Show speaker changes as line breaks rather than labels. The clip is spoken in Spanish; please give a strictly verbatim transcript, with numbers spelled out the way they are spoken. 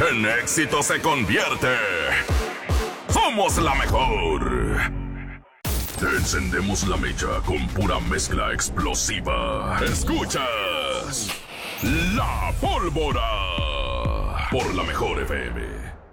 en éxito se convierte. ¡Somos la mejor! Te encendemos la mecha con pura mezcla explosiva. Escuchas La Pólvora por La Mejor F M.